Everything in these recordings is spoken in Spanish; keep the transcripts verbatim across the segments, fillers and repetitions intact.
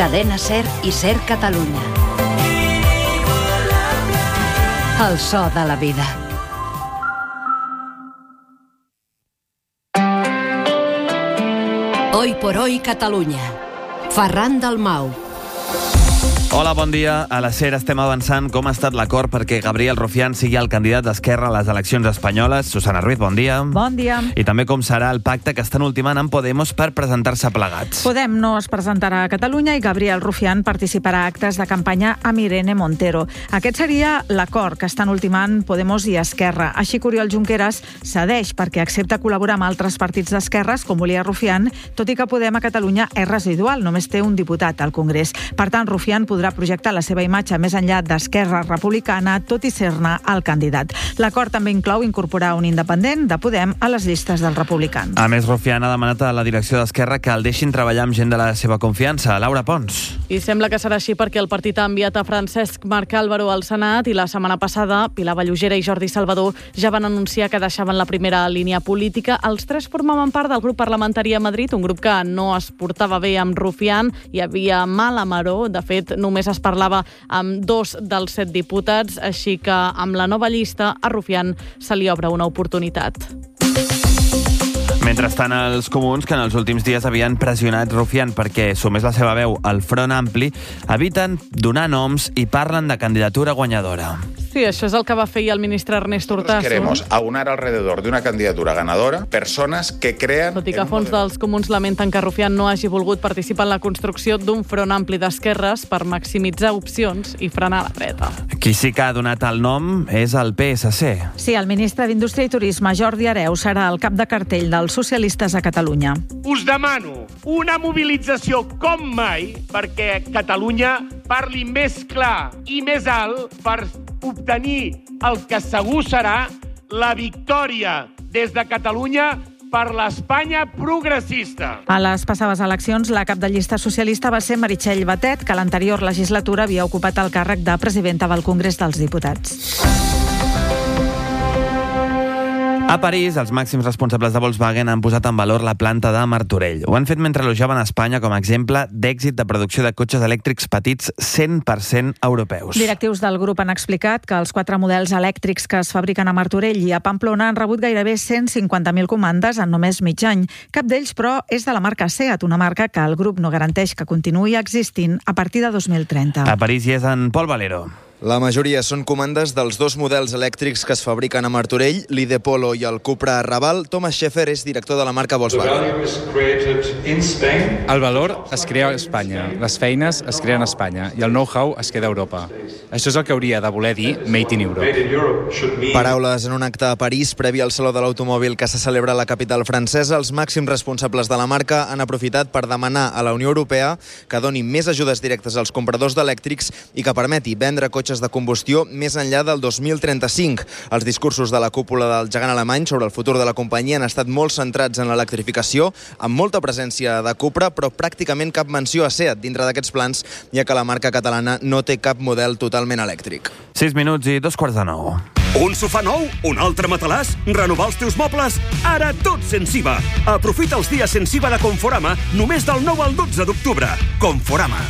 Cadena Ser i Ser Catalunya. El so de la vida. Hoy por hoy Catalunya. Ferran Dalmau. Hola, bon dia. A la SER estem avançant com ha estat l'acord perquè Gabriel Rufián sigui el candidat d'Esquerra a les eleccions espanyoles. Susana Ruiz, bon dia. Bon dia. I també com serà el pacte que estan ultimant amb Podemos per presentar-se plegats. Podem no es presentarà a Catalunya i Gabriel Rufián participarà a actes de campanya amb Irene Montero. Aquest seria l'acord que estan ultimant Podemos i Esquerra. Així que Oriol Junqueras cedeix perquè accepta col·laborar amb altres partits d'esquerres, com volia Rufián, tot i que Podem a Catalunya és residual, només té un diputat al Congrés. Per tant, Rufián podrà projectar la seva imatge més enllà d'Esquerra Republicana, tot i ser-ne el candidat. L'acord també inclou incorporar un independent de Podem a les llistes dels republicans. A més, Rufián ha demanat a la direcció d'Esquerra que el deixin treballar amb gent de la seva confiança. Laura Pons. I sembla que serà així perquè el partit ha enviat a Francesc Marc Álvaro al Senat i la setmana passada Pilar Vallugera i Jordi Salvador ja van anunciar que deixaven la primera línia política. Els tres formaven part del grup parlamentari a Madrid, un grup que no es portava bé amb Rufián, hi havia mala maror. De fet, només es parlava amb dos dels set diputats, així que amb la nova llista a Rufián se li obre una oportunitat. Mentrestant, els comuns, que en els últims dies havien pressionat Rufián perquè sumés la seva veu al Front Ampli, eviten donar noms i parlen de candidatura guanyadora. Sí, això és el que va fer el ministre Ernest Urtasun. Queremos aunar alrededor de una candidatura ganadora personas que crean... Tot i que a fons dels comuns lamenten que Rufián no hagi volgut participar en la construcció d'un front ampli d'esquerres per maximitzar opcions i frenar la dreta. Qui sí que ha donat el nom és el P S C. Sí, el ministre d'Indústria i Turisme, Jordi Hereu, serà el cap de cartell dels socialistes a Catalunya. Us demano una mobilització com mai perquè Catalunya parli més clar i més alt per obtenir el que segur serà la victòria des de Catalunya per l'Espanya progressista. A les passades eleccions, la cap de llista socialista va ser Meritxell Batet, que a l'anterior legislatura havia ocupat el càrrec de presidenta del Congrés dels Diputats. A París, els màxims responsables de Volkswagen han posat en valor la planta de Martorell. Ho han fet mentre elogiaven a Espanya com a exemple d'èxit de producció de cotxes elèctrics petits cent per cent europeus. Directius del grup han explicat que els quatre models elèctrics que es fabriquen a Martorell i a Pamplona han rebut gairebé cent cinquanta mil comandes en només mig any. Cap d'ells, però, és de la marca Seat, una marca que el grup no garanteix que continuï existint a partir de dos mil trenta. A París hi és en Pol Valero. La majoria són comandes dels dos models elèctrics que es fabriquen a Martorell, l'I-D Polo i el Cupra Raval. Thomas Schäfer és director de la marca Volkswagen. El valor es crea a Espanya, les feines es creen a Espanya i el know-how es queda a Europa. Això és el que hauria de voler dir Made in Europe. Paraules en un acte a París previ al Saló de l'Automòbil que se celebra a la capital francesa. Els màxims responsables de la marca han aprofitat per demanar a la Unió Europea que doni més ajudes directes als compradors d'elèctrics i que permeti vendre cotxes de combustió més enllà del dos mil trenta-cinc. Els discursos de la cúpula del gegant alemany sobre el futur de la companyia han estat molt centrats en l'electrificació, amb molta presència de Cupra, però pràcticament cap menció a Seat dintre d'aquests plans, ja que la marca catalana no té cap model totalment elèctric. sis minuts i dos quarts de nou. Un sofà nou? Un altre matalàs? Renovar els teus mobles? Ara tot sense I V A. Aprofita els dies sense I V A de Conforama només del nou al dotze d'octubre. Conforama.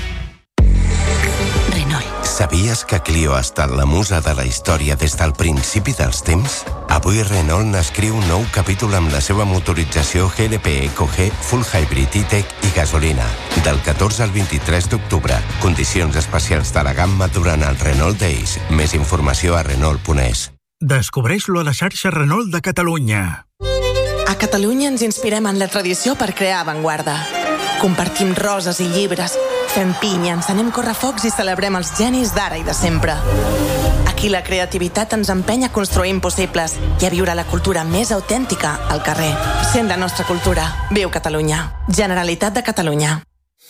Sabies que Clio ha estat la musa de la història des del principi dels temps? Avui Renault n'escriu un nou capítol amb la seva motorització G L P Eco G, Full Hybrid E-Tech i gasolina. Del catorze al vint-i-tres d'octubre. Condicions especials de la gamma durant el Renault Days. Més informació a Renault punt es. Descobreix-lo a la xarxa Renault de Catalunya. A Catalunya ens inspirem en la tradició per crear avantguarda. Compartim roses i llibres, fem pinya, encenem correfocs i celebrem els genis d'ara i de sempre. Aquí la creativitat ens empeny a construir impossibles i a viure la cultura més autèntica al carrer. Sent la nostra cultura. Viu Catalunya. Generalitat de Catalunya.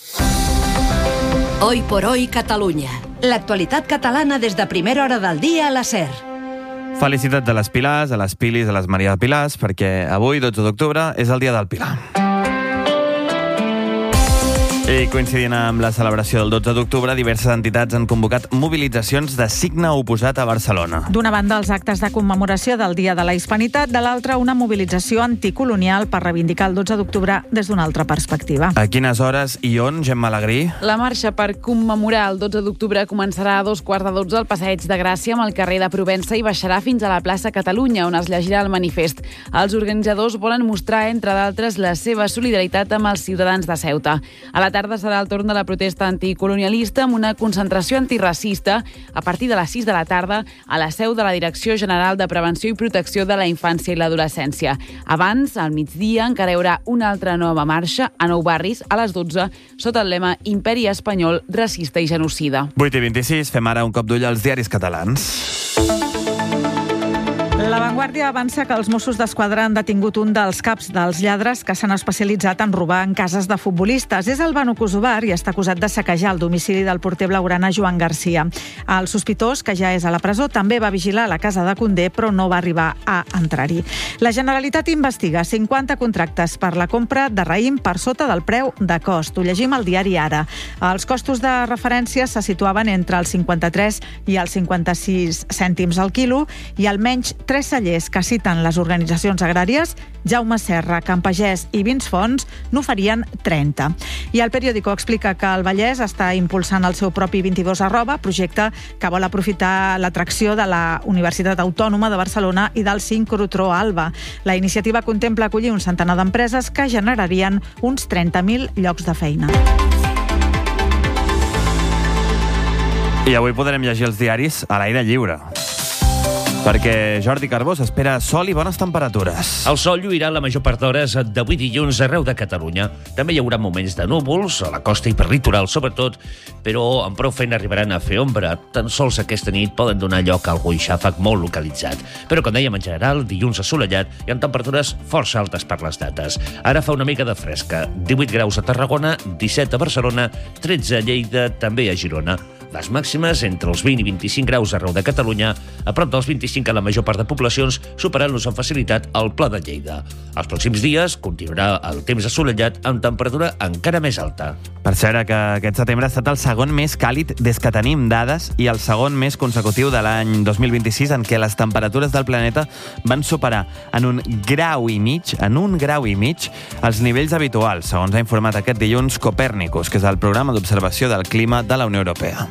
Hoy por hoy Catalunya. L'actualitat catalana des de primera hora del dia a la SER. Felicitats a les Pilars, a les Pilis, a les Maria Pilars, perquè avui, dotze d'octubre, és el dia del Pilar. I coincidint amb la celebració del dotze d'octubre, diverses entitats han convocat mobilitzacions de signe oposat a Barcelona. D'una banda, els actes de commemoració del Dia de la Hispanitat, de l'altra, una mobilització anticolonial per reivindicar el dotze d'octubre des d'una altra perspectiva. A quines hores i on, Gemma Alegrí? La marxa per commemorar el dotze d'octubre començarà a dos quarts de dotze al Passeig de Gràcia amb el carrer de Provença i baixarà fins a la plaça Catalunya, on es llegirà el manifest. Els organitzadors volen mostrar, entre d'altres, la seva solidaritat amb els ciutadans de Ceuta. A la tarda serà el torn de la protesta anticolonialista amb una concentració antiracista a partir de les sis de la tarda a la seu de la Direcció General de Prevenció i Protecció de la Infància i l'Adolescència. Abans, al migdia, encara hi haurà una altra nova marxa a Nou Barris a les dotze sota el lema Imperi Espanyol, racista i genocida. vuit i vint-i-sis, fem ara un cop d'ull als diaris catalans. La Vanguardia avança que els Mossos d'Esquadra han detingut un dels caps dels lladres que s'han especialitzat en robar en cases de futbolistes. És el Banu Kosovar i està acusat de saquejar el domicili del porter blaugrana Joan Garcia. El sospitós, que ja és a la presó, també va vigilar la casa de Condé, però no va arribar a entrar-hi. La Generalitat investiga cinquanta contractes per la compra de raïm per sota del preu de cost. Ho llegim al diari Ara. Els costos de referència se situaven entre els cinquanta-tres i els cinquanta-sis cèntims al quilo i almenys tres cellers que citen les organitzacions agràries, Jaume Serra, Campagès i Vins Fons, n'oferien trenta. I el periòdico explica que el Vallès està impulsant el seu propi vint-i-dos arroba, projecte que vol aprofitar l'atracció de la Universitat Autònoma de Barcelona i del sincrotró Alba. La iniciativa contempla acollir un centenar d'empreses que generarien uns trenta mil llocs de feina. I avui podrem llegir els diaris a l'aire lliure, perquè Jordi Carbó s'espera sol i bones temperatures. El sol lluirà la major part d'hores d'avui dilluns arreu de Catalunya. També hi haurà moments de núvols, a la costa i per litoral sobretot, però amb prou feina arribaran a fer ombra. Tan sols aquesta nit poden donar lloc a algun xàfec molt localitzat. Però, com dèiem, en general, dilluns assolellat i amb temperatures força altes per les dates. Ara fa una mica de fresca. divuit graus a Tarragona, disset a Barcelona, tretze a Lleida, també a Girona. Les màximes entre els vint i vint-i-cinc graus arreu de Catalunya, a prop dels vint-i-cinc a la major part de poblacions, superant-los amb facilitat al Pla de Lleida. Els pròxims dies continuarà el temps assolellat amb temperatura encara més alta. Per cert, que aquest setembre ha estat el segon més càlid des que tenim dades i el segon més consecutiu de l'any dos mil vint-i-sis en què les temperatures del planeta van superar en un grau i mig, en un grau i mig, els nivells habituals, segons ha informat aquest dilluns Copèrnicus, que és el programa d'observació del clima de la Unió Europea.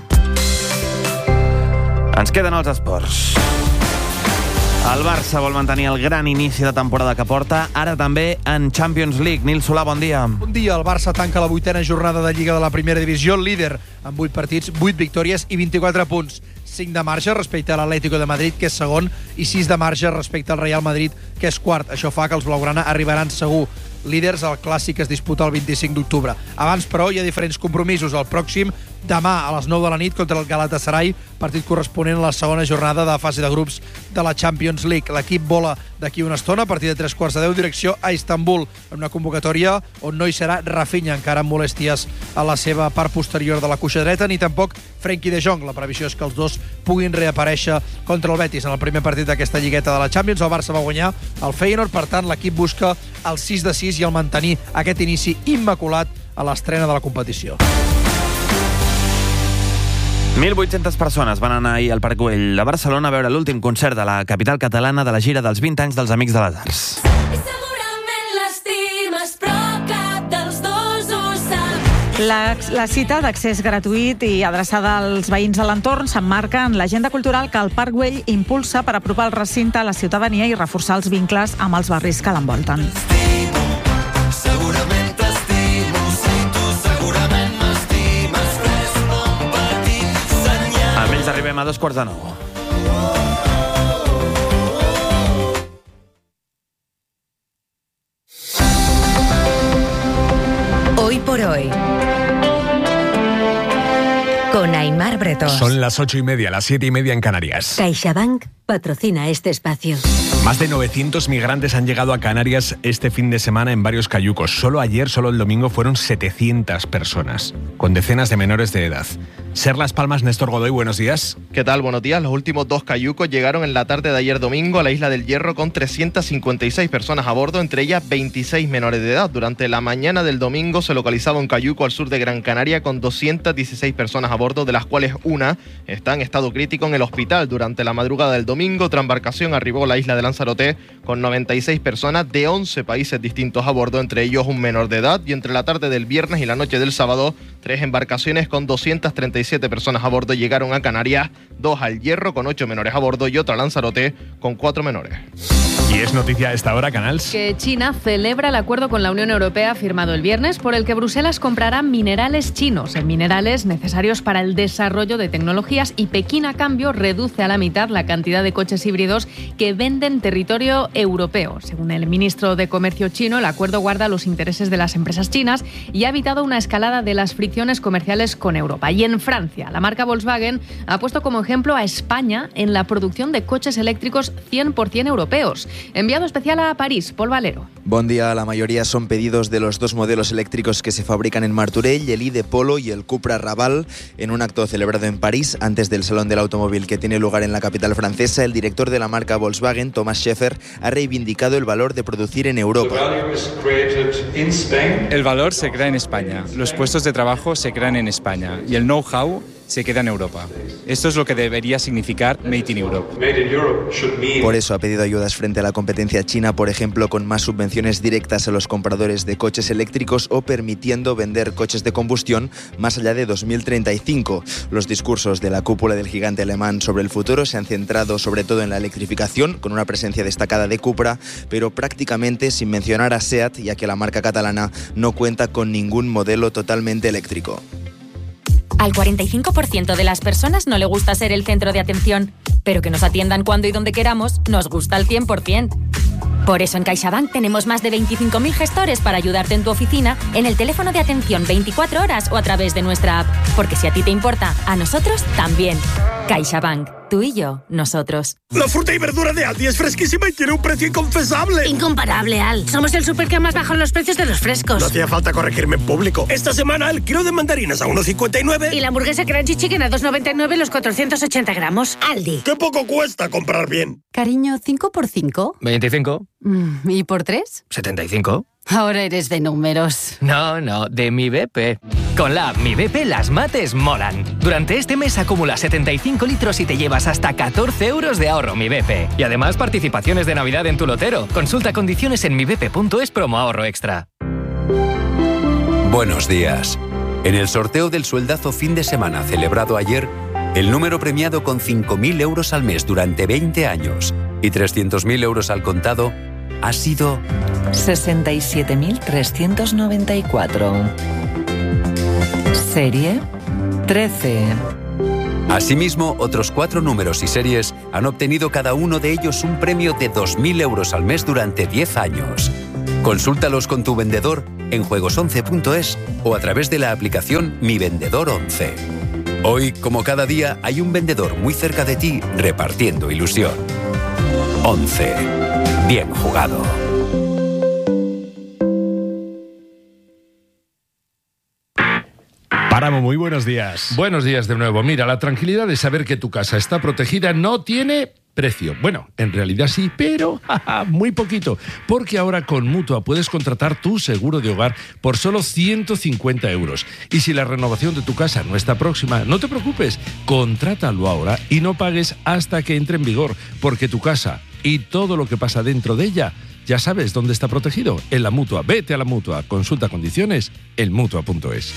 Ens queden els esports. El Barça vol mantenir el gran inici de temporada que porta, ara també en Champions League. Nil Solà, bon dia. Bon dia. El Barça tanca la vuitena jornada de Lliga de la Primera Divisió, líder amb vuit partits, vuit victòries i vint-i-quatre punts. cinc de marge respecte a l'Atlético de Madrid, que és segon, i sis de marge respecte al Real Madrid, que és quart. Això fa que els blaugrana arribaran segur líders al clàssic que es disputa el vint-i-cinc d'octubre. Abans, però, hi ha diferents compromisos. El pròxim, demà a les nou de la nit contra el Galatasaray, partit corresponent a la segona jornada de fase de grups de la Champions League. L'equip vola d'aquí una estona, a partir de tres quarts de deu, direcció a Istanbul, en una convocatòria on no hi serà Rafinha, encara amb molèsties a la seva part posterior de la cuixa dreta, ni tampoc Frenkie de Jong. La previsió és que els dos puguin reaparèixer contra el Betis en el primer partit d'aquesta lligueta de la Champions. El Barça va guanyar el Feyenoord, per tant, l'equip busca el sis de sis i el mantenir aquest inici immaculat a l'estrena de la competició. mil vuit-centes persones van anar ahir al Parc Güell a Barcelona a veure l'últim concert de la capital catalana de la gira dels vint anys dels Amics de les Arts. La, la cita d'accés gratuït i adreçada als veïns de l'entorn s'emmarca en l'agenda cultural que el Parc Güell impulsa per apropar el recinte a la ciutadania i reforçar els vincles amb els barris que l'envolten. Segurament t'estimo, si tu segurament m'estimes, res no em patir, senyal. Amb ells arribem a dos quarts de nou. Hoy por hoy, con Aimar Bretos. Son las ocho y media, las siete y media en Canarias. CaixaBank patrocina este espacio. Más de novecientos migrantes han llegado a Canarias este fin de semana en varios cayucos. Solo ayer, solo el domingo, fueron setecientas personas, con decenas de menores de edad. Ser Las Palmas, Néstor Godoy, buenos días. ¿Qué tal? Buenos días. Los últimos dos cayucos llegaron en la tarde de ayer domingo a la Isla del Hierro con trescientas cincuenta y seis personas a bordo, entre ellas veintiséis menores de edad. Durante la mañana del domingo se localizaba un cayuco al sur de Gran Canaria con doscientas dieciséis personas a bordo, de las cuales una está en estado crítico en el hospital. Durante la madrugada del domingo, otra embarcación arribó a la isla de Lanzarote con noventa y seis personas de once países distintos a bordo, entre ellos un menor de edad. Y entre la tarde del viernes y la noche del sábado, tres embarcaciones con doscientas treinta y siete personas a bordo llegaron a Canarias, dos al Hierro con ocho menores a bordo y otra a Lanzarote con cuatro menores. Y es noticia a esta hora, Canals. Que China celebra el acuerdo con la Unión Europea firmado el viernes, por el que Bruselas comprará minerales chinos, en minerales necesarios para el desarrollo de tecnologías, y Pekín, a cambio, reduce a la mitad la cantidad de coches híbridos que venden en territorio europeo. Según el ministro de Comercio chino, el acuerdo guarda los intereses de las empresas chinas y ha evitado una escalada de las fricciones comerciales con Europa. Y en Francia, la marca Volkswagen ha puesto como ejemplo a España en la producción de coches eléctricos cien por ciento europeos. Enviado especial a París, Pol Valero. Buen día. La mayoría son pedidos de los dos modelos eléctricos que se fabrican en Martorell, el i de Polo y el Cupra Raval. En un acto celebrado en París, antes del Salón del Automóvil que tiene lugar en la capital francesa, el director de la marca Volkswagen, Thomas Schäfer, ha reivindicado el valor de producir en Europa. El valor se crea en España, los puestos de trabajo se crean en España y el know-how se queda en Europa. Esto es lo que debería significar Made in Europe. Por eso ha pedido ayudas frente a la competencia china, por ejemplo, con más subvenciones directas a los compradores de coches eléctricos o permitiendo vender coches de combustión más allá de dos mil treinta y cinco. Los discursos de la cúpula del gigante alemán sobre el futuro se han centrado sobre todo en la electrificación, con una presencia destacada de Cupra, pero prácticamente sin mencionar a SEAT, ya que la marca catalana no cuenta con ningún modelo totalmente eléctrico. Al cuarenta y cinco por ciento de las personas no le gusta ser el centro de atención, pero que nos atiendan cuando y donde queramos nos gusta al cien por ciento. Por eso en CaixaBank tenemos más de veinticinco mil gestores para ayudarte en tu oficina, en el teléfono de atención veinticuatro horas o a través de nuestra app. Porque si a ti te importa, a nosotros también. CaixaBank. Tú y yo, nosotros. La fruta y verdura de Aldi es fresquísima y tiene un precio inconfesable. Incomparable, Al. Somos el súper que más bajan los precios de los frescos. No hacía falta corregirme en público. Esta semana el kilo de mandarinas a uno cincuenta y nueve. Y la hamburguesa Crunchy Chicken a dos noventa y nueve los cuatrocientos ochenta gramos. Aldi. ¡Qué poco cuesta comprar bien! Cariño, ¿cinco por cinco? veinticinco. ¿Y por tres? setenta y cinco. Ahora eres de números. No, no, de mi B P. Con la app Mi B P las mates molan. Durante este mes acumula setenta y cinco litros y te llevas hasta catorce euros de ahorro Mi B P. Y además participaciones de Navidad en tu lotero. Consulta condiciones en mi b p punto es promo ahorro extra. Buenos días. En el sorteo del sueldazo fin de semana celebrado ayer, el número premiado con cinco mil euros al mes durante veinte años y trescientos mil euros al contado ha sido sesenta y siete mil trescientos noventa y cuatro. Serie trece. Asimismo, otros cuatro números y series han obtenido cada uno de ellos un premio de dos mil euros al mes durante diez años. Consúltalos con tu vendedor en juegos once punto es o a través de la aplicación Mi Vendedor once. Hoy, como cada día, hay un vendedor muy cerca de ti repartiendo ilusión. once. Bien jugado. Páramo, muy buenos días. Buenos días de nuevo. Mira, la tranquilidad de saber que tu casa está protegida no tiene precio. Bueno, en realidad sí, pero jaja, muy poquito. Porque ahora con Mutua puedes contratar tu seguro de hogar por solo ciento cincuenta euros. Y si la renovación de tu casa no está próxima, no te preocupes. Contrátalo ahora y no pagues hasta que entre en vigor. Porque tu casa y todo lo que pasa dentro de ella, ya sabes dónde está protegido. En la Mutua. Vete a la Mutua. Consulta condiciones en mutua punto es.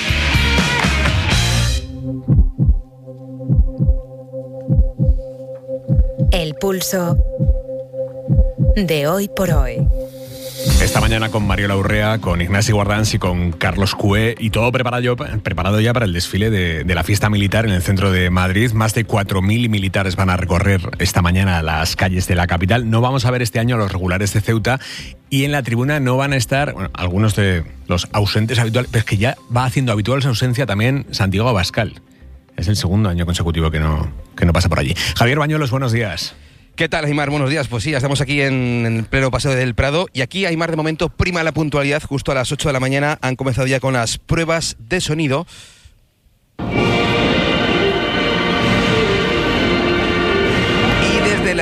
El pulso de hoy por hoy. Esta mañana con Mariola Urrea, con Ignasi Guardans y con Carlos Cué, y todo preparado, preparado ya para el desfile de, de la fiesta militar en el centro de Madrid. Más de cuatro mil militares van a recorrer esta mañana las calles de la capital. No vamos a ver este año a los regulares de Ceuta, y en la tribuna no van a estar, bueno, algunos de los ausentes habituales, pero es que ya va haciendo habitual su ausencia también Santiago Abascal. Es el segundo año consecutivo que no, que no pasa por allí. Javier Bañuelos, buenos días. ¿Qué tal, Aymar? Buenos días. Pues sí, ya estamos aquí en, en el pleno Paseo del Prado, y aquí, Aymar, de momento prima la puntualidad. Justo a las ocho de la mañana han comenzado ya con las pruebas de sonido.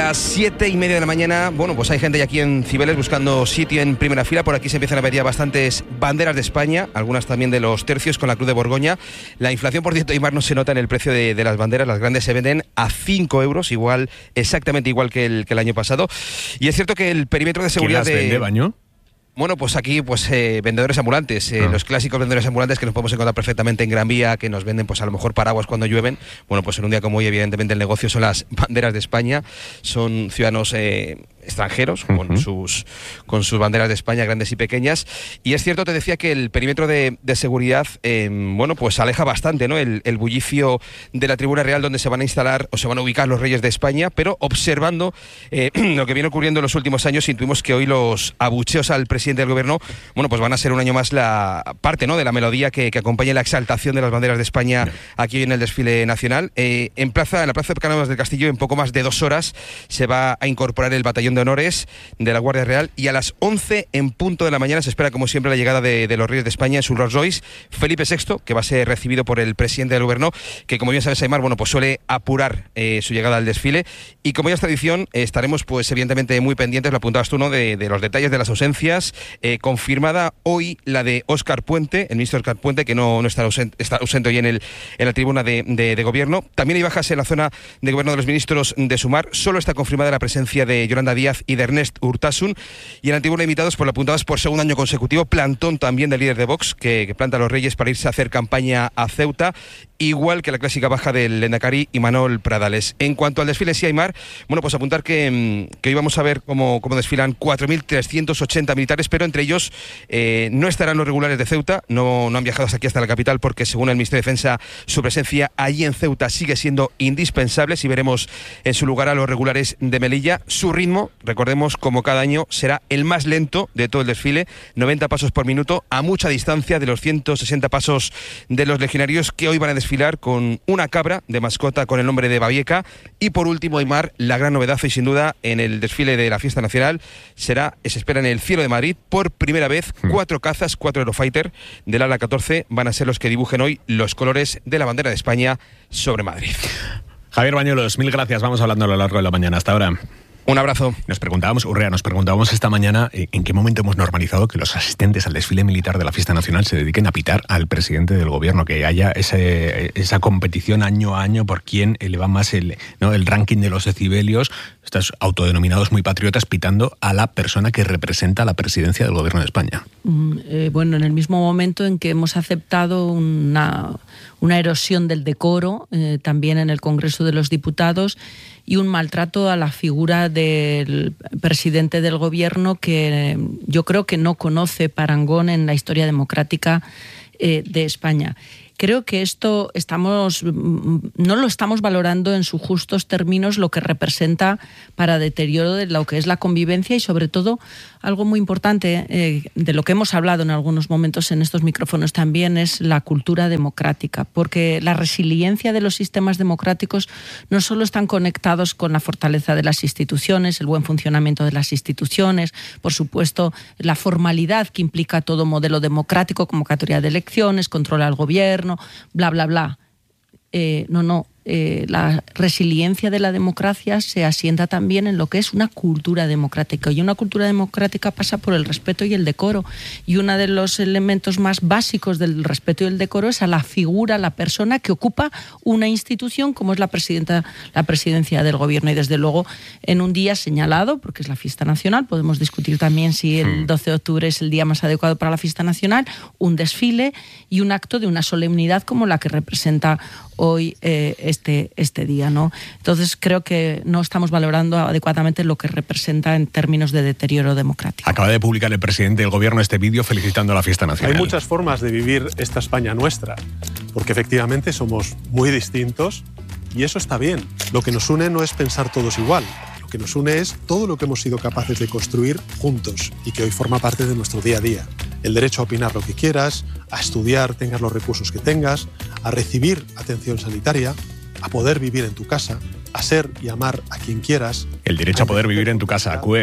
las siete y media de la mañana, bueno, pues hay gente ya aquí en Cibeles buscando sitio en primera fila. Por aquí se empiezan a ver ya bastantes banderas de España, algunas también de los tercios con la Cruz de Borgoña. La inflación, por cierto, Aymar, no se nota en el precio de, de las banderas. Las grandes se venden a cinco euros, igual, exactamente igual que el, que el año pasado. Y es cierto que el perímetro de seguridad... ¿Quién las vende, de... Baño? Bueno, pues aquí pues eh, vendedores ambulantes, eh, ah. los clásicos vendedores ambulantes que nos podemos encontrar perfectamente en Gran Vía, que nos venden pues a lo mejor paraguas cuando llueven. Bueno, pues en un día como hoy, evidentemente el negocio son las banderas de España, son ciudadanos eh, extranjeros uh-huh. con sus con sus banderas de España, grandes y pequeñas. Y es cierto, te decía que el perímetro de, de seguridad, eh, bueno, pues aleja bastante, ¿no? El, el bullicio de la Tribuna Real donde se van a instalar o se van a ubicar los Reyes de España, pero observando eh, lo que viene ocurriendo en los últimos años, intuimos que hoy los abucheos al presidente del gobierno, bueno, pues van a ser un año más la parte, ¿no?, de la melodía que, que acompañe la exaltación de las banderas de España no. aquí en el desfile nacional. Eh, en plaza, en la plaza de Cánovas del Castillo, en poco más de dos horas se va a incorporar el batallón de honores de la Guardia Real, y a las once en punto de la mañana se espera, como siempre, la llegada de, de los Reyes de España en su Rolls Royce, Felipe sexto, que va a ser recibido por el presidente del gobierno, que, como bien sabes, Aymar, bueno, pues suele apurar eh, su llegada al desfile. Y como ya es tradición, eh, estaremos, pues evidentemente, muy pendientes, lo apuntabas tú, ¿no?, de, de los detalles de las ausencias. Eh, confirmada hoy la de Óscar Puente, el ministro Óscar Puente, que no, no está, ausente, está ausente hoy en, el, en la tribuna de, de, de gobierno. También hay bajas en la zona de gobierno de los ministros de Sumar. Solo está confirmada la presencia de Yolanda Díaz y de Ernest Urtasun. Y en la tribuna de invitados, por la apuntadas por segundo año consecutivo, plantón también del líder de Vox, que, que planta a los Reyes para irse a hacer campaña a Ceuta, igual que la clásica baja del Lehendakari Imanol Pradales. En cuanto al desfile, sí, Aymar, bueno, pues apuntar que, que hoy vamos a ver cómo, cómo desfilan cuatro mil trescientos ochenta militares, pero entre ellos eh, no estarán los regulares de Ceuta, no, no han viajado hasta aquí, hasta la capital, porque según el Ministerio de Defensa, su presencia allí en Ceuta sigue siendo indispensable. Si veremos en su lugar a los regulares de Melilla. Su ritmo, recordemos, como cada año, será el más lento de todo el desfile, noventa pasos por minuto, a mucha distancia de los ciento sesenta pasos de los legionarios, que hoy van a desfilar con una cabra de mascota con el nombre de Babieca. Y por último, Aymar, la gran novedad, y sin duda en el desfile de la fiesta nacional, será, se espera en el cielo de Madrid, por primera vez, cuatro cazas, cuatro Eurofighter del ala catorce van a ser los que dibujen hoy los colores de la bandera de España sobre Madrid. Javier Bañuelos, mil gracias. Vamos hablando a lo largo de la mañana. Hasta ahora. Un abrazo. Nos preguntábamos, Urrea, nos preguntábamos esta mañana en qué momento hemos normalizado que los asistentes al desfile militar de la fiesta nacional se dediquen a pitar al presidente del gobierno, que haya ese, esa competición año a año por quién eleva más el, ¿no?, el ranking de los decibelios, estos autodenominados muy patriotas pitando a la persona que representa la presidencia del gobierno de España. Mm, eh, bueno, en el mismo momento en que hemos aceptado una, una erosión del decoro, eh, también en el Congreso de los Diputados, y un maltrato a la figura del presidente del gobierno que yo creo que no conoce parangón en la historia democrática eh, de España. Creo que esto estamos, no lo estamos valorando en sus justos términos, lo que representa para deterioro de lo que es la convivencia y, sobre todo, algo muy importante, eh, de lo que hemos hablado en algunos momentos en estos micrófonos también, es la cultura democrática, porque la resiliencia de los sistemas democráticos no solo están conectados con la fortaleza de las instituciones, el buen funcionamiento de las instituciones, por supuesto, la formalidad que implica todo modelo democrático, convocatoria de elecciones, control al gobierno, bla, bla, bla. Eh, no, no. Eh, la resiliencia de la democracia se asienta también en lo que es una cultura democrática, y una cultura democrática pasa por el respeto y el decoro, y uno de los elementos más básicos del respeto y el decoro es a la figura, la persona que ocupa una institución como es la presidenta, la presidencia del gobierno. Y desde luego, en un día señalado, porque es la fiesta nacional, podemos discutir también si el doce de octubre es el día más adecuado para la fiesta nacional, un desfile y un acto de una solemnidad como la que representa hoy eh, este, este día, ¿no? Entonces creo que no estamos valorando adecuadamente lo que representa en términos de deterioro democrático. Acaba de publicar el presidente del gobierno este vídeo felicitando a la fiesta nacional. Hay muchas formas de vivir esta España nuestra, porque efectivamente somos muy distintos y eso está bien. Lo que nos une no es pensar todos igual. Lo que nos une es todo lo que hemos sido capaces de construir juntos y que hoy forma parte de nuestro día a día. El derecho a opinar lo que quieras, a estudiar, tengas los recursos que tengas, a recibir atención sanitaria, a poder vivir en tu casa, a ser y amar a quien quieras. El derecho a poder vivir en tu casa, Cue.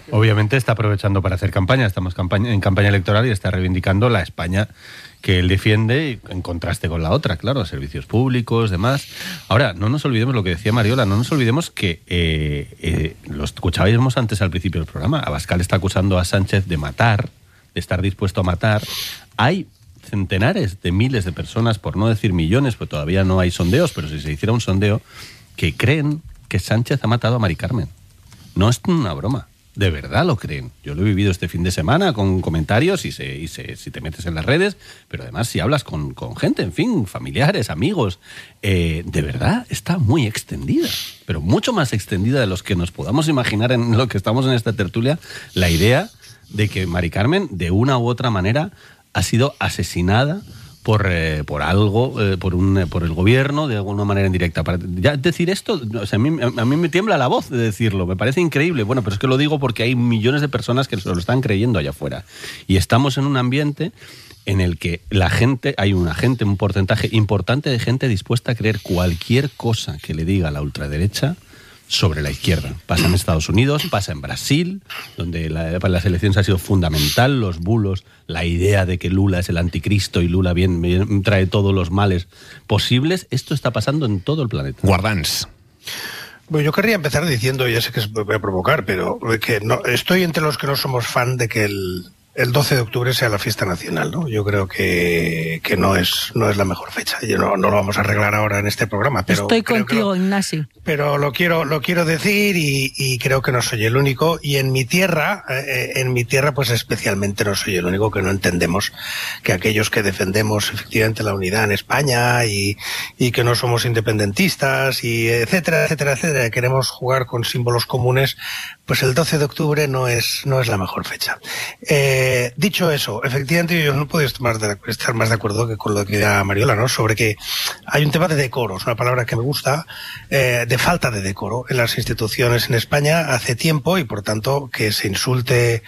obviamente está aprovechando para hacer campaña. Estamos campaña, en campaña electoral y está reivindicando la España que él defiende en contraste con la otra, claro, servicios públicos, demás. Ahora, no nos olvidemos lo que decía Mariola, no nos olvidemos que, eh, eh, lo escuchábamos antes al principio del programa, Abascal está acusando a Sánchez de matar, de estar dispuesto a matar. Hay centenares de miles de personas, por no decir millones, pues todavía no hay sondeos, pero si se hiciera un sondeo, que creen que Sánchez ha matado a Mari Carmen. No es una broma. De verdad lo creen. Yo lo he vivido este fin de semana con comentarios y, se, y se, si te metes en las redes, pero además si hablas con, con gente, en fin, familiares, amigos, eh, de verdad está muy extendida, pero mucho más extendida de los que nos podamos imaginar en lo que estamos en esta tertulia, la idea de que Mari Carmen, de una u otra manera, ha sido asesinada por, eh, por algo, eh, por un eh, por el gobierno, de alguna manera indirecta. Para ya decir esto, o sea, a, mí, a mí me tiembla la voz de decirlo, me parece increíble. Bueno, pero es que lo digo porque hay millones de personas que se lo están creyendo allá afuera. Y estamos en un ambiente en el que la gente, hay una gente, un porcentaje importante de gente dispuesta a creer cualquier cosa que le diga la ultraderecha sobre la izquierda. Pasa en Estados Unidos, pasa en Brasil, donde la, para las elecciones ha sido fundamental, los bulos, la idea de que Lula es el anticristo y Lula bien, bien trae todos los males posibles. Esto está pasando en todo el planeta. Guardans. Bueno, yo querría empezar diciendo, ya sé que voy a provocar, pero que no, estoy entre los que no somos fan de que el, el doce de octubre sea la fiesta nacional, ¿no? Yo creo que, que no es no es la mejor fecha. Yo no, no lo vamos a arreglar ahora en este programa, pero estoy contigo, que lo, Ignasi. Pero lo quiero lo quiero decir y, y creo que no soy el único. Y en mi tierra, eh, en mi tierra, pues especialmente no soy el único que no entendemos que aquellos que defendemos efectivamente la unidad en España y, y que no somos independentistas y etcétera, etcétera, etcétera, queremos jugar con símbolos comunes, pues el doce de octubre no es no es la mejor fecha. Eh, Eh, dicho eso, efectivamente yo no puedo estar más, de, estar más de acuerdo que con lo que da Mariola, ¿no? Sobre que hay un tema de decoro, es una palabra que me gusta, eh, de falta de decoro en las instituciones en España hace tiempo y por tanto que se insulte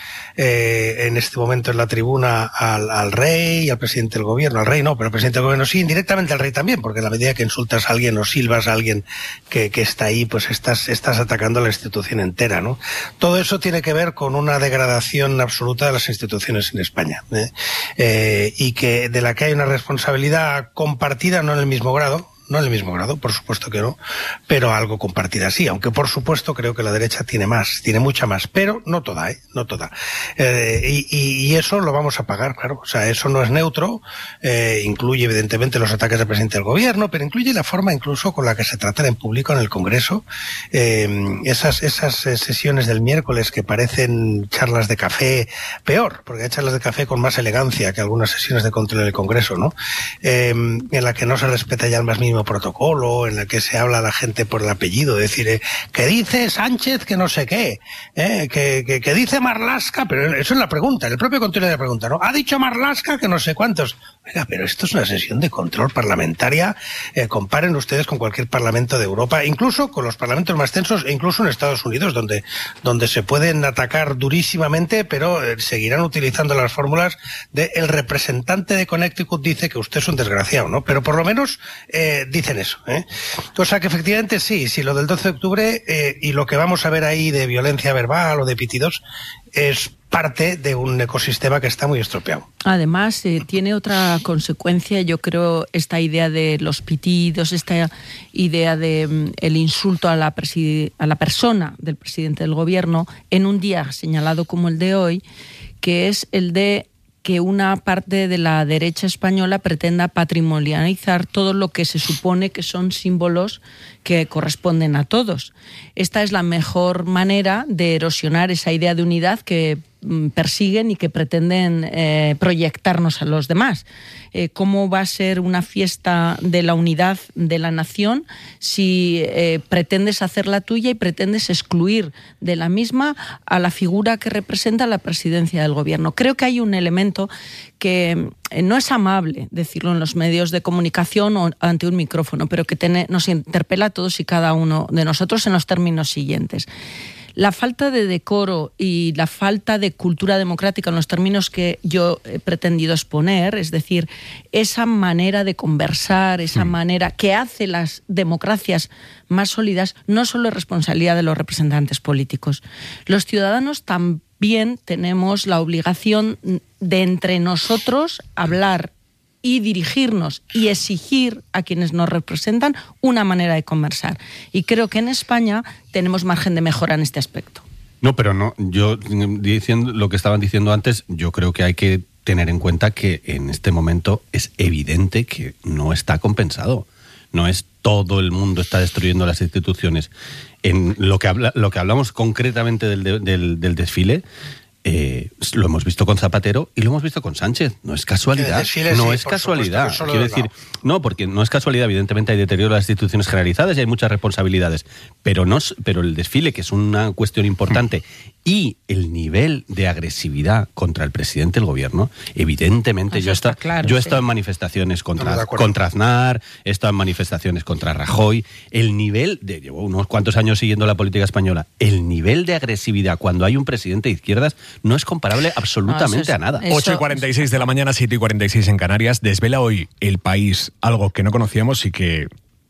eh, en este momento en la tribuna al, al rey, al presidente del gobierno, al rey no, pero al presidente del gobierno sí, indirectamente al rey también, porque en la medida que insultas a alguien o silbas a alguien que, que está ahí, pues estás, estás atacando a la institución entera, ¿no? Todo eso tiene que ver con una degradación absoluta de las instituciones en España, ¿eh? Eh, y que de la que hay una responsabilidad compartida, no en el mismo grado, no en el mismo grado, por supuesto que no, pero algo compartida sí, aunque por supuesto creo que la derecha tiene más, tiene mucha más, pero no toda, ¿eh? No toda. Eh, y, y eso lo vamos a pagar, claro, o sea, eso no es neutro, eh, incluye evidentemente los ataques del presidente del gobierno, pero incluye la forma incluso con la que se tratan en público en el Congreso, eh, esas, esas sesiones del miércoles que parecen charlas de café, peor, porque hay charlas de café con más elegancia que algunas sesiones de control en el Congreso, ¿no? Eh, en la que no se respeta ya el más mínimo protocolo, en el que se habla a la gente por el apellido, decir, eh, que dice Sánchez que no sé qué, eh, que, que, que dice Marlaska, pero eso es la pregunta, el propio contenido de la pregunta, ¿no? Ha dicho Marlaska que no sé cuántos. Oiga, pero esto es una sesión de control parlamentaria, eh, comparen ustedes con cualquier parlamento de Europa, incluso con los parlamentos más tensos, e incluso en Estados Unidos, donde, donde se pueden atacar durísimamente, pero eh, seguirán utilizando las fórmulas de el representante de Connecticut dice que usted es un desgraciado, ¿no? Pero por lo menos eh, dicen eso, ¿eh? O sea que efectivamente sí, sí, lo del doce de octubre eh, y lo que vamos a ver ahí de violencia verbal o de pitidos es parte de un ecosistema que está muy estropeado. Además, eh, tiene otra consecuencia, yo creo, esta idea de los pitidos, esta idea de mm, el insulto a la, presi- a la persona del presidente del gobierno en un día señalado como el de hoy, que es el de que una parte de la derecha española pretenda patrimonializar todo lo que se supone que son símbolos que corresponden a todos. Esta es la mejor manera de erosionar esa idea de unidad que mm, persiguen y que pretenden eh, proyectarnos a los demás. Eh, ¿Cómo va a ser una fiesta de la unidad de la nación si eh, pretendes hacerla tuya y pretendes excluir de la misma a la figura que representa la presidencia del gobierno? Creo que hay un elemento que eh, no es amable decirlo en los medios de comunicación o ante un micrófono, pero que tiene, nos interpela a todos y cada uno de nosotros en los términos siguientes. La falta de decoro y la falta de cultura democrática en los términos que yo he pretendido exponer, es decir, esa manera de conversar, esa mm. manera que hace las democracias más sólidas, no solo es responsabilidad de los representantes políticos. Los ciudadanos también tenemos la obligación de entre nosotros hablar y dirigirnos y exigir a quienes nos representan una manera de conversar. Y creo que en España tenemos margen de mejora en este aspecto. No, pero no, yo diciendo lo que estaban diciendo antes, yo creo que hay que tener en cuenta que en este momento es evidente que no está compensado. No es todo el mundo está destruyendo las instituciones. En lo que habla, lo que hablamos concretamente del, del, del desfile, Eh, lo hemos visto con Zapatero y lo hemos visto con Sánchez. No es casualidad. Desfile, no sí, es casualidad. Supuesto, Quiero decir, no, porque no es casualidad. Evidentemente hay deterioro de las instituciones generalizadas y hay muchas responsabilidades. Pero, no, pero el desfile, que es una cuestión importante, y el nivel de agresividad contra el presidente del gobierno, evidentemente, yo, está, claro, yo he sí. estado en manifestaciones contra, no, contra Aznar, he estado en manifestaciones contra Rajoy. El nivel de, llevo unos cuantos años siguiendo la política española, el nivel de agresividad cuando hay un presidente de izquierdas no es comparable absolutamente no, es, a nada. Eso, ocho y cuarenta y seis de la mañana, siete y cuarenta y seis en Canarias. Desvela hoy El País algo que no conocíamos y que,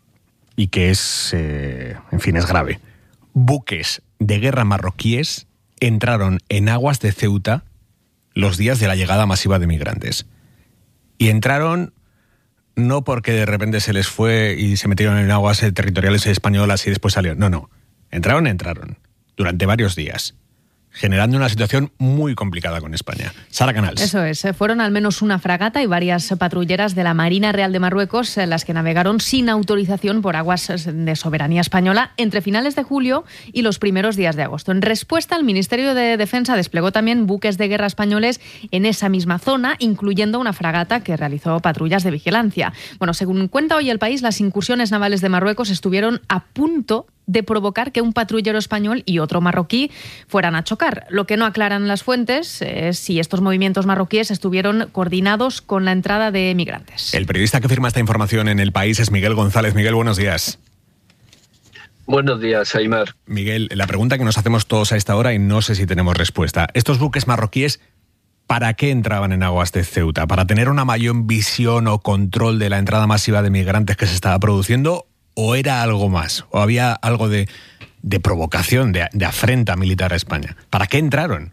y que es, eh, en fin, es grave. Buques de guerra marroquíes entraron en aguas de Ceuta los días de la llegada masiva de migrantes. Y entraron no porque de repente se les fue y se metieron en aguas territoriales españolas y después salieron. No, no. Entraron, entraron. Durante varios días. Generando una situación muy complicada con España. Sara Canals. Eso es. Fueron al menos una fragata y varias patrulleras de la Marina Real de Marruecos las que navegaron sin autorización por aguas de soberanía española entre finales de julio y los primeros días de agosto. En respuesta, el Ministerio de Defensa desplegó también buques de guerra españoles en esa misma zona, incluyendo una fragata que realizó patrullas de vigilancia. Bueno, según cuenta hoy El País, las incursiones navales de Marruecos estuvieron a punto de provocar que un patrullero español y otro marroquí fueran a chocar. Lo que no aclaran las fuentes es si estos movimientos marroquíes estuvieron coordinados con la entrada de migrantes. El periodista que firma esta información en El País es Miguel González. Miguel, buenos días. Buenos días, Aimar. Miguel, la pregunta que nos hacemos todos a esta hora y no sé si tenemos respuesta. ¿Estos buques marroquíes para qué entraban en aguas de Ceuta? ¿Para tener una mayor visión o control de la entrada masiva de migrantes que se estaba produciendo? ¿O era algo más? ¿O había algo de, de provocación, de, de afrenta militar a España? ¿Para qué entraron?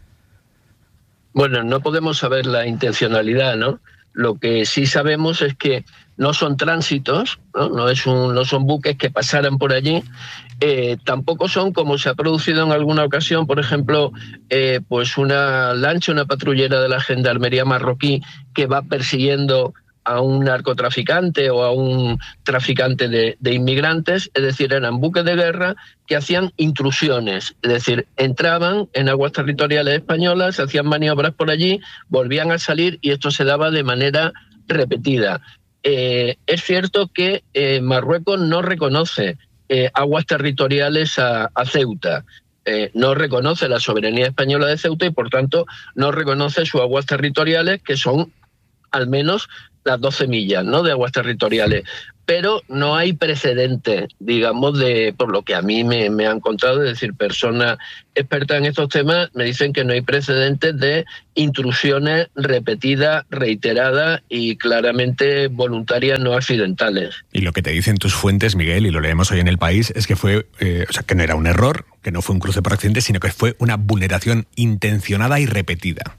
Bueno, no podemos saber la intencionalidad, ¿no? Lo que sí sabemos es que no son tránsitos, no, no, es un, no son buques que pasaran por allí, eh, tampoco son, como se ha producido en alguna ocasión, por ejemplo, eh, pues una lancha, una patrullera de la Gendarmería marroquí que va persiguiendo a un narcotraficante o a un traficante de, de inmigrantes, es decir, eran buques de guerra que hacían intrusiones, es decir, entraban en aguas territoriales españolas, hacían maniobras por allí, volvían a salir y esto se daba de manera repetida. Eh, es cierto que eh, Marruecos no reconoce eh, aguas territoriales a, a Ceuta, eh, no reconoce la soberanía española de Ceuta y por tanto no reconoce sus aguas territoriales, que son al menos las doce millas, ¿no?, de aguas territoriales. Pero no hay precedente, digamos, de por lo que a mí me, me han contado, es decir, personas expertas en estos temas me dicen que no hay precedentes de intrusiones repetidas, reiteradas y claramente voluntarias, no accidentales. Y lo que te dicen tus fuentes, Miguel, y lo leemos hoy en El País, es que fue, eh, o sea, que no era un error, que no fue un cruce por accidente, sino que fue una vulneración intencionada y repetida.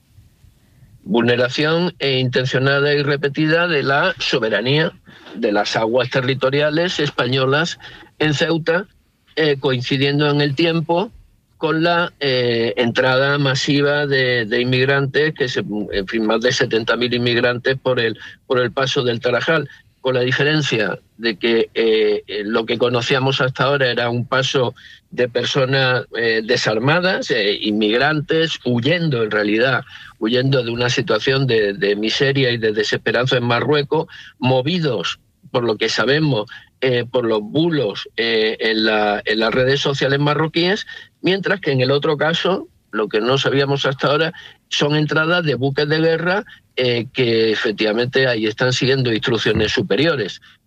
Vulneración e intencionada y repetida de la soberanía de las aguas territoriales españolas en Ceuta, eh, coincidiendo en el tiempo con la eh, entrada masiva de, de inmigrantes, que se, en fin, más de setenta mil inmigrantes por el, por el paso del Tarajal, con la diferencia de que eh, lo que conocíamos hasta ahora era un paso de personas eh, desarmadas, eh, inmigrantes, huyendo en realidad, huyendo de una situación de, de miseria y de desesperanza en Marruecos, movidos, por lo que sabemos, eh, por los bulos eh, en, la, en las redes sociales marroquíes, mientras que en el otro caso, lo que no sabíamos hasta ahora, son entradas de buques de guerra eh, que efectivamente ahí están siguiendo instrucciones superiores.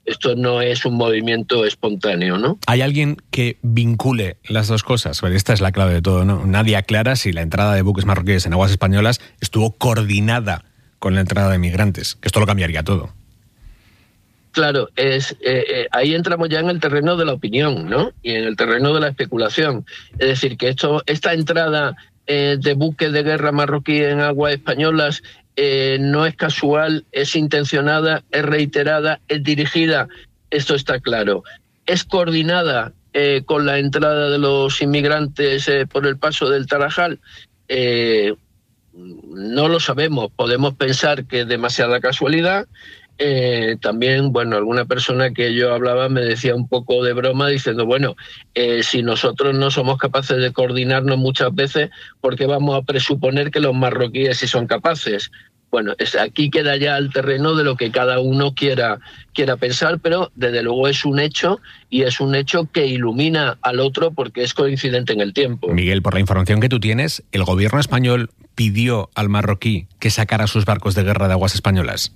Esto no es un movimiento espontáneo, ¿no? ¿Hay alguien que vincule las dos cosas? Bueno, esta es la clave de todo, ¿no? Nadie aclara si la entrada de buques marroquíes en aguas españolas estuvo coordinada con la entrada de migrantes, que esto lo cambiaría todo. Claro, es eh, eh, ahí entramos ya en el terreno de la opinión, ¿no? Y en el terreno de la especulación. Es decir, que esto, esta entrada eh, de buques de guerra marroquí en aguas españolas eh, no es casual, es intencionada, es reiterada, es dirigida, esto está claro. Es coordinada eh, con la entrada de los inmigrantes eh, por el paso del Tarajal. Eh, no lo sabemos, podemos pensar que es demasiada casualidad. Eh, también, bueno, alguna persona que yo hablaba me decía un poco de broma diciendo, bueno, eh, si nosotros no somos capaces de coordinarnos muchas veces, ¿por qué vamos a presuponer que los marroquíes sí son capaces? Bueno, es, aquí queda ya el terreno de lo que cada uno quiera, quiera pensar, pero desde luego es un hecho, y es un hecho que ilumina al otro porque es coincidente en el tiempo. Miguel, por la información que tú tienes, ¿el gobierno español pidió al marroquí que sacara sus barcos de guerra de aguas españolas?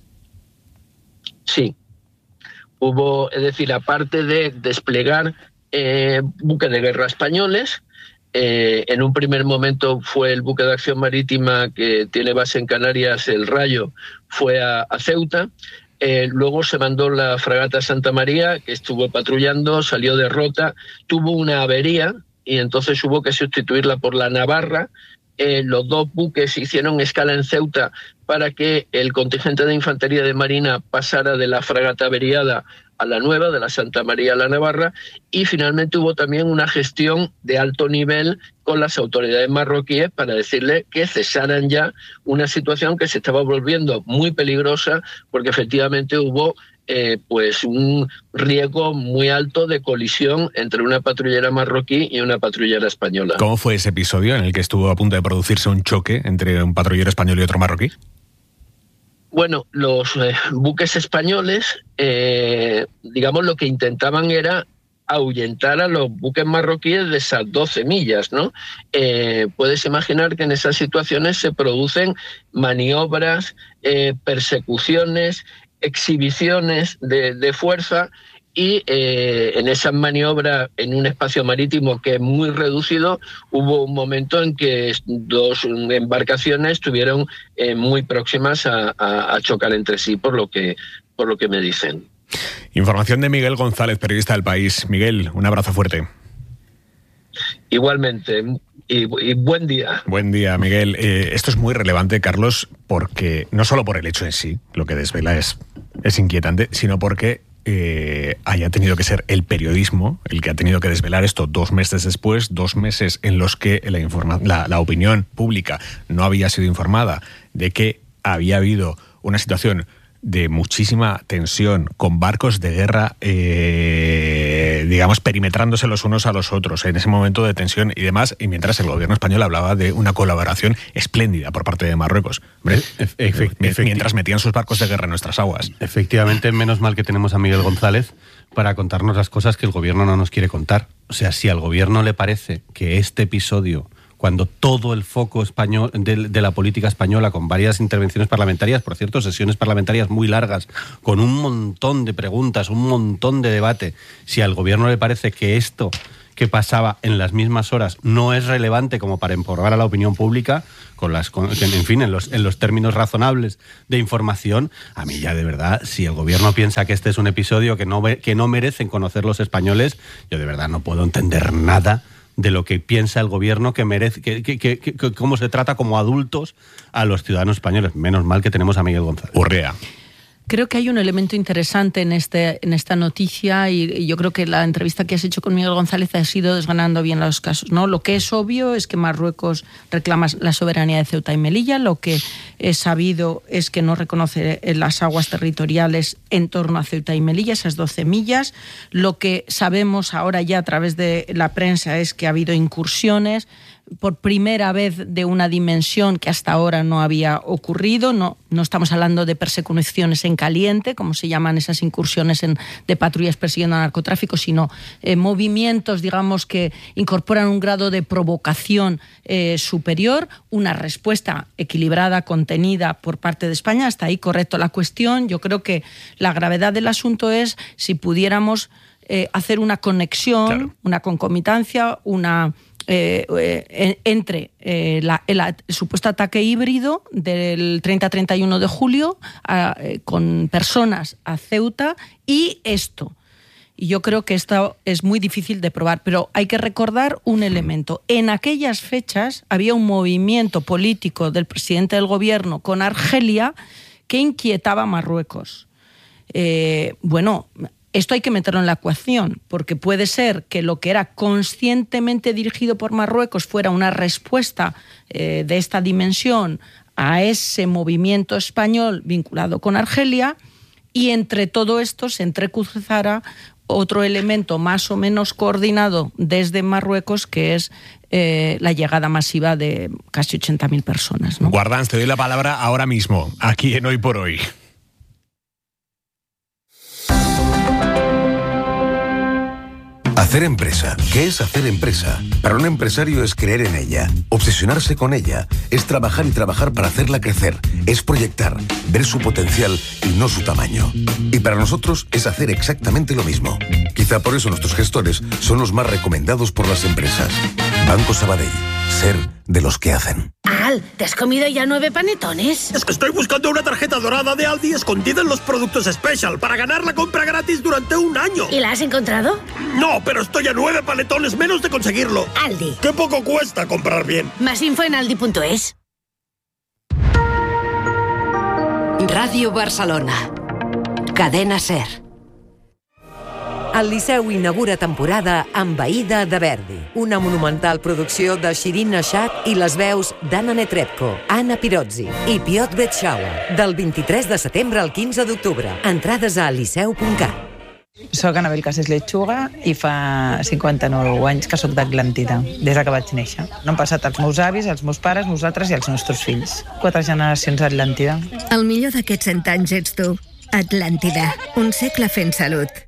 Sí, hubo, es decir, aparte de desplegar eh, buques de guerra españoles, eh, en un primer momento fue el buque de acción marítima que tiene base en Canarias, el Rayo, fue a, a Ceuta. Eh, luego se mandó la fragata Santa María, que estuvo patrullando, salió de Rota, tuvo una avería y entonces hubo que sustituirla por la Navarra. Eh, los dos buques hicieron escala en Ceuta para que el contingente de infantería de marina pasara de la fragata averiada a la nueva, de la Santa María a la Navarra, y finalmente hubo también una gestión de alto nivel con las autoridades marroquíes para decirle que cesaran ya una situación que se estaba volviendo muy peligrosa, porque efectivamente hubo Eh, pues un riesgo muy alto de colisión entre una patrullera marroquí y una patrullera española. ¿Cómo fue ese episodio en el que estuvo a punto de producirse un choque entre un patrullero español y otro marroquí? Bueno, los eh, buques españoles, eh, digamos, lo que intentaban era ahuyentar a los buques marroquíes de esas doce millas, ¿no? Eh, puedes imaginar que en esas situaciones se producen maniobras, eh, persecuciones, exhibiciones de, de fuerza, y eh, en esas maniobras en un espacio marítimo que es muy reducido, hubo un momento en que dos embarcaciones estuvieron eh, muy próximas a, a, a chocar entre sí, por lo que, por lo que me dicen. Información de Miguel González, periodista del País. Miguel, un abrazo fuerte. Igualmente, y, y buen día. Buen día, Miguel. Eh, esto es muy relevante, Carlos, porque no solo por el hecho en sí, lo que desvela es, es inquietante, sino porque eh, haya tenido que ser el periodismo el que ha tenido que desvelar esto dos meses después, dos meses en los que la, informa- la, la opinión pública no había sido informada de que había habido una situación de muchísima tensión, con barcos de guerra, eh, digamos, perimetrándose los unos a los otros en ese momento de tensión y demás, y mientras el gobierno español hablaba de una colaboración espléndida por parte de Marruecos. Hombre, Efe- efecti- mientras metían sus barcos de guerra en nuestras aguas. Efectivamente, menos mal que tenemos a Miguel González para contarnos las cosas que el gobierno no nos quiere contar. O sea, si al gobierno le parece que este episodio, cuando todo el foco español de, de la política española, con varias intervenciones parlamentarias, por cierto, sesiones parlamentarias muy largas, con un montón de preguntas, un montón de debate, si al gobierno le parece que esto que pasaba en las mismas horas no es relevante como para informar a la opinión pública, con las, con, en fin, en los, en los términos razonables de información, a mí ya de verdad, si el gobierno piensa que este es un episodio que no, que no merecen conocer los españoles, yo de verdad no puedo entender nada de lo que piensa el gobierno que merece, que, que, que, que, que cómo se trata como adultos a los ciudadanos españoles. Menos mal que tenemos a Miguel González. Urrea. Creo que hay un elemento interesante en, este, en esta noticia, y, y yo creo que la entrevista que has hecho con Miguel González ha sido desgranando bien los casos, ¿no? Lo que es obvio es que Marruecos reclama la soberanía de Ceuta y Melilla. Lo que es sabido es que no reconoce las aguas territoriales en torno a Ceuta y Melilla, esas doce millas. Lo que sabemos ahora ya a través de la prensa es que ha habido incursiones. por primera vez de una dimensión que hasta ahora no había ocurrido. No, no estamos hablando de persecuciones en caliente, como se llaman esas incursiones en, de patrullas persiguiendo al narcotráfico, sino eh, movimientos, digamos, que incorporan un grado de provocación eh, superior, una respuesta equilibrada, contenida por parte de España. Hasta ahí correcto la cuestión. Yo creo que la gravedad del asunto es si pudiéramos eh, hacer una conexión, claro. una concomitancia, una... Eh, eh, entre eh, la, el, el supuesto ataque híbrido del treinta a treinta y uno de julio a, eh, con personas a Ceuta y esto. Y yo creo que esto es muy difícil de probar, pero hay que recordar un elemento. En aquellas fechas había un movimiento político del presidente del gobierno con Argelia que inquietaba a Marruecos. Eh, bueno... Esto hay que meterlo en la ecuación, porque puede ser que lo que era conscientemente dirigido por Marruecos fuera una respuesta eh, de esta dimensión a ese movimiento español vinculado con Argelia, y entre todo esto se entrecruzara otro elemento más o menos coordinado desde Marruecos, que es eh, la llegada masiva de casi ochenta mil personas, ¿no? Guardans, te doy la palabra ahora mismo, aquí en Hoy por Hoy. Hacer empresa. ¿Qué es hacer empresa? Para un empresario es creer en ella, obsesionarse con ella, es trabajar y trabajar para hacerla crecer, es proyectar, ver su potencial y no su tamaño. Y para nosotros es hacer exactamente lo mismo. Quizá por eso nuestros gestores son los más recomendados por las empresas. Banco Sabadell. Ser de los que hacen. Al, ¿te has comido ya nueve panetones? Es que estoy buscando una tarjeta dorada de Aldi escondida en los productos Special para ganar la compra gratis durante un año. ¿Y la has encontrado? No, pero estoy a nueve panetones menos de conseguirlo. Aldi. Qué poco cuesta comprar bien. Más info en aldi punto es. Ràdio Barcelona. Cadena SER. El Liceu inaugura temporada amb Aïda de Verdi, una monumental producció de Shirin Nashat i les veus d'Anna Netrebko, Anna Pirozzi i Piotr Betxaua, del vint-i-tres de setembre al quinze d'octubre. Entrades a liceu punt cat. Soc Anabel Casés Lechuga i fa cinquanta-nou anys que soc d'Atlàntida, des que vaig néixer. No han passat els meus avis, els meus pares, nosaltres i els nostres fills. Quatre generacions d'Atlàntida. El millor d'aquests cent anys ets tu. Atlàntida, un segle fent salut.